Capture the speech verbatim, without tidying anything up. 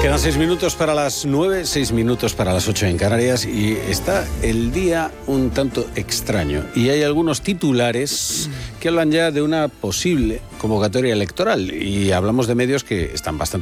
Quedan seis minutos para las nueve, seis minutos para las ocho en Canarias y está el día un tanto extraño. Y hay algunos titulares que hablan ya de una posible convocatoria electoral y hablamos de medios que están bastante